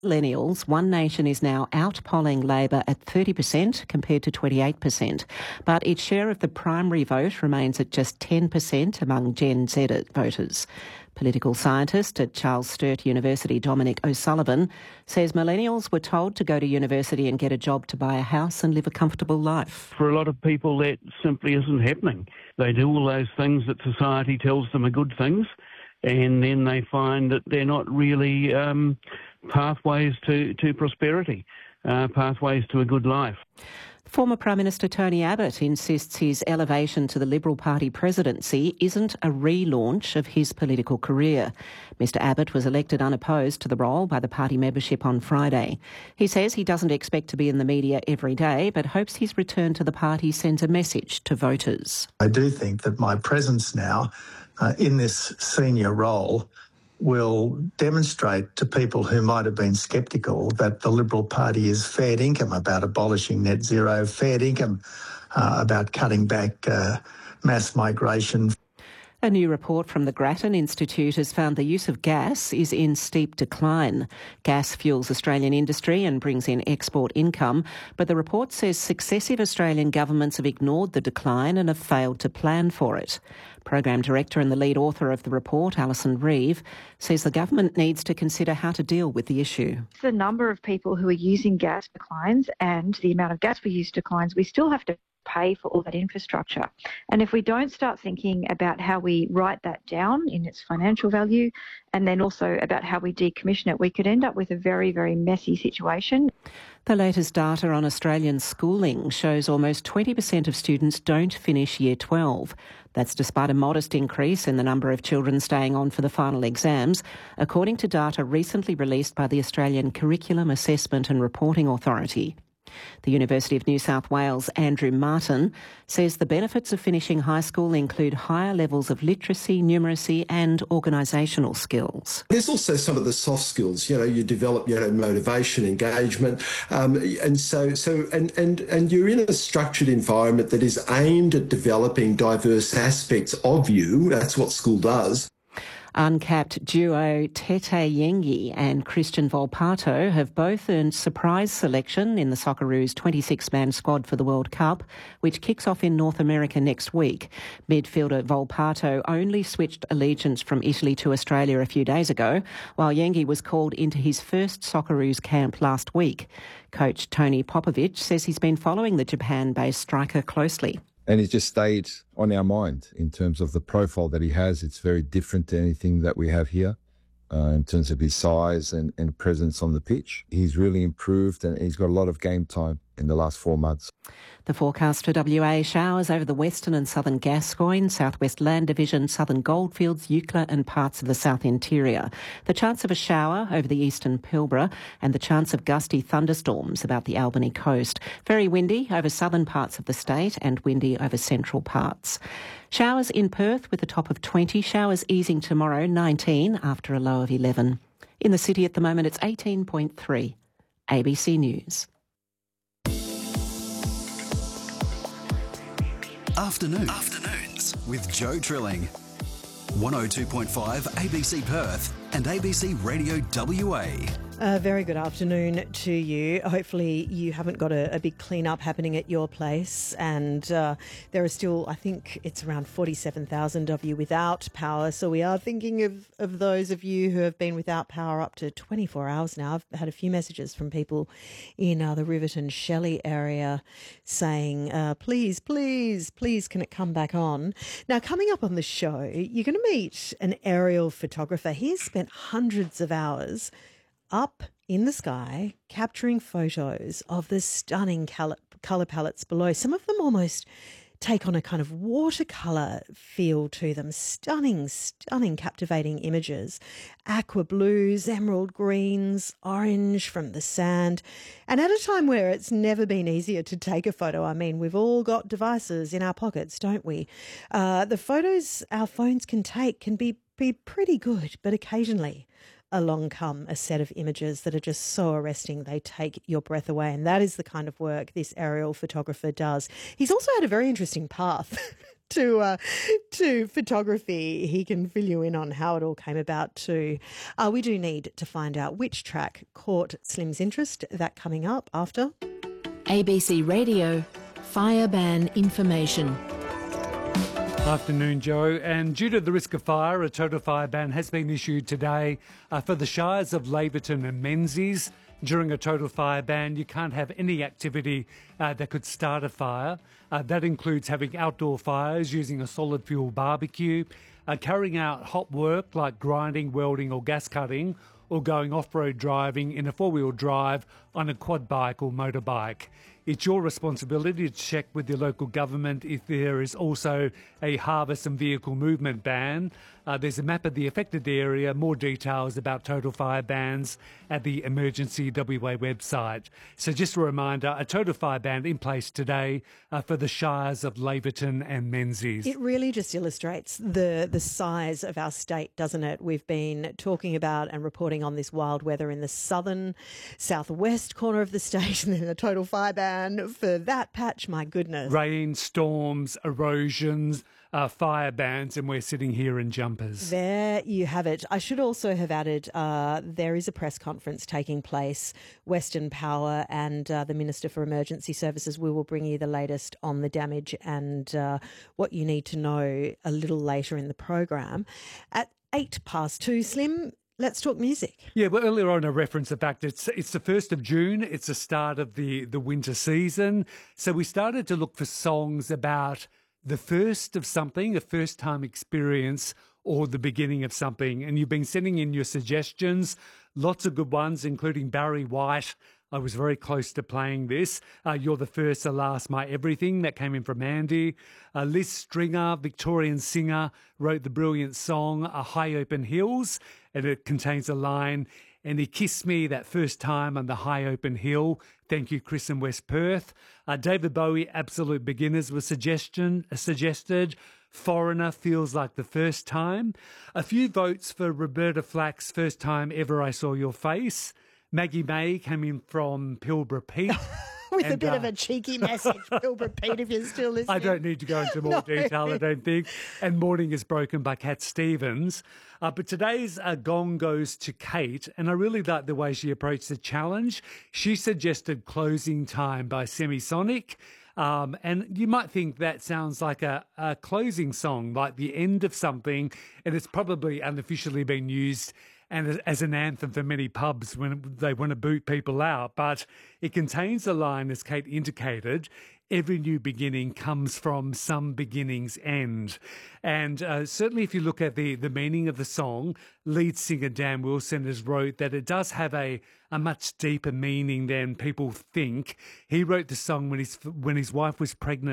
Millennials, One Nation is now outpolling Labor at 30% compared to 28%, but its share of the primary vote remains at just 10% among Gen Z voters. Political scientist at Charles Sturt University, Dominic O'Sullivan, says millennials were told to go to university and get a job to buy a house and live a comfortable life. For a lot of people, that simply isn't happening. They do all those things that society tells them are good things, and then they find that they're not really pathways to prosperity, pathways to a good life. Former Prime Minister Tony Abbott insists his elevation to the Liberal Party presidency isn't a relaunch of his political career. Mr Abbott was elected unopposed to the role by the party membership on Friday. He says he doesn't expect to be in the media every day, but hopes his return to the party sends a message to voters. I do think that my presence now in this senior role will demonstrate to people who might have been sceptical that the Liberal Party is fair income about abolishing net zero, fair income about cutting back mass migration. A new report from the Grattan Institute has found the use of gas is in steep decline. Gas fuels Australian industry and brings in export income, but the report says successive Australian governments have ignored the decline and have failed to plan for it. Program Director and the lead author of the report, Alison Reeve, says the government needs to consider how to deal with the issue. The number of people who are using gas declines and the amount of gas we use declines. We still have to pay for all that infrastructure. And if we don't start thinking about how we write that down in its financial value and then also about how we decommission it, we could end up with a very, very messy situation. The latest data on Australian schooling shows almost 20% of students don't finish Year 12. That's despite a modest increase in the number of children staying on for the final exams, according to data recently released by the Australian Curriculum Assessment and Reporting Authority. The University of New South Wales' Andrew Martin says the benefits of finishing high school include higher levels of literacy, numeracy and organisational skills. There's also some of the soft skills, you develop, motivation, engagement, and you're in a structured environment that is aimed at developing diverse aspects of you. That's what school does. Uncapped duo Tete Yengi and Christian Volpato have both earned surprise selection in the Socceroos 26-man squad for the World Cup, which kicks off in North America next week. Midfielder Volpato only switched allegiance from Italy to Australia a few days ago, while Yengi was called into his first Socceroos camp last week. Coach Tony Popovic says he's been following the Japan-based striker closely. And he's just stayed on our mind in terms of the profile that he has. It's very different to anything that we have here in terms of his size and presence on the pitch. He's really improved and he's got a lot of game time in the last 4 months. The forecast for WA: showers over the western and southern Gascoyne, southwest Land Division, southern Goldfields, Eucla and parts of the south interior. The chance of a shower over the eastern Pilbara and the chance of gusty thunderstorms about the Albany coast. Very windy over southern parts of the state and windy over central parts. Showers in Perth with a top of 20. Showers easing tomorrow, 19 after a low of 11. In the city at the moment it's 18.3. ABC News. Afternoons with Joe Trilling. 102.5 ABC Perth and ABC Radio WA. A very good afternoon to you. Hopefully you haven't got a big clean-up happening at your place, and there are still, I think it's around 47,000 of you without power, so we are thinking of those of you who have been without power up to 24 hours now. I've had a few messages from people in the Riverton Shelley area saying, please can it come back on? Now, coming up on the show, you're going to meet an aerial photographer. He's spent hundreds of hours up in the sky capturing photos of the stunning colour palettes below. Some of them almost take on a kind of watercolour feel to them. Stunning, captivating images. Aqua blues, emerald greens, orange from the sand. And at a time where it's never been easier to take a photo, I mean, we've all got devices in our pockets, don't we? The photos our phones can take can be pretty good, but occasionally along come a set of images that are just so arresting they take your breath away, and that is the kind of work this aerial photographer does. He's also had a very interesting path to photography, he can fill you in on how it all came about too. We do need to find out which track caught Slim's interest. That coming up after. ABC Radio, fire ban information. Afternoon, Joe. And due to the risk of fire, a total fire ban has been issued today for the shires of Laverton and Menzies. During a total fire ban, you can't have any activity that could start a fire. That includes having outdoor fires using a solid fuel barbecue, carrying out hot work like grinding, welding or gas cutting, or going off-road driving in a four-wheel drive on a quad bike or motorbike. It's your responsibility to check with your local government if there is also a harvest and vehicle movement ban. There's a map of the affected area, more details about total fire bans at the Emergency WA website. So just a reminder, a total fire ban in place today for the shires of Laverton and Menzies. It really just illustrates the size of our state, doesn't it? We've been talking about and reporting on this wild weather in the southern, southwest corner of the state, and then a total fire ban for that patch. My goodness. Rain, storms, erosions, fire bans, and we're sitting here in jumpers. There you have it. I should also have added there is a press conference taking place. Western Power and the Minister for Emergency Services, we will bring you the latest on the damage and what you need to know a little later in the program. At 2:08, Slim, let's talk music. Yeah, well, earlier on I referenced the fact it's the 1st of June. It's the start of the winter season. So we started to look for songs about the first of something, a first-time experience, or the beginning of something. And you've been sending in your suggestions, lots of good ones, including Barry White. I was very close to playing this. You're the First, the Last, My Everything. That came in from Andy. Liz Stringer, Victorian singer, wrote the brilliant song High Open Hills, and it contains a line, "And he kissed me that first time on the high open hill." Thank you, Chris in West Perth. David Bowie, Absolute Beginners was suggested. Foreigner, Feels Like the First Time. A few votes for Roberta Flack's First Time Ever I Saw Your Face. Maggie May came in from Pilbara Pete. With a bit of a cheeky message, Pilbara Pete, if you're still listening. I don't need to go into more detail, I don't think. And Morning is Broken by Cat Stevens. But today's gong goes to Kate, and I really like the way she approached the challenge. She suggested Closing Time by Semisonic. And you might think that sounds like a closing song, like the end of something, and it's probably unofficially been used and as an anthem for many pubs when they want to boot people out. But it contains a line, as Kate indicated, every new beginning comes from some beginning's end. And certainly if you look at the meaning of the song, lead singer Dan Wilson has wrote that it does have a much deeper meaning than people think. He wrote the song when his wife was pregnant